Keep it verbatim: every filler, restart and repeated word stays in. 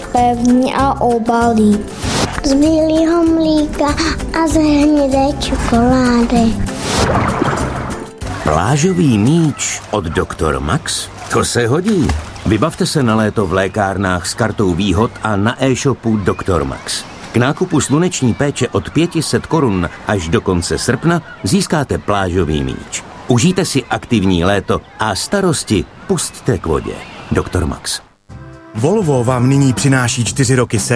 pevní a obalí. Z bílého mlíka a z hnědé čokolády. Plážový míč od doktor Max? To se hodí. Vybavte se na léto v lékárnách s kartou výhod a na e-shopu doktor Max. K nákupu sluneční péče od pět set korun až do konce srpna získáte plážový míč. Užijte si aktivní léto a starosti pusťte k vodě. doktor Max. Volvo vám nyní přináší čtyři roky